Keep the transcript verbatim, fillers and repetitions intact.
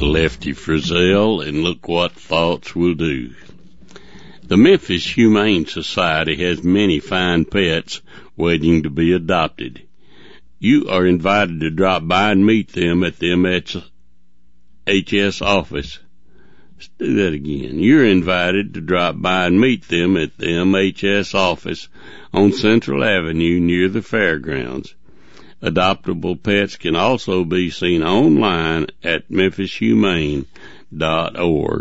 Lefty Frizzell, and look what thoughts will do. The Memphis Humane Society has many fine pets waiting to be adopted. You are invited to drop by and meet them at the M H S office. Let's do that again. You're invited to drop by and meet them at the M H S office on Central Avenue near the fairgrounds. Adoptable pets can also be seen online at memphis humane dot org.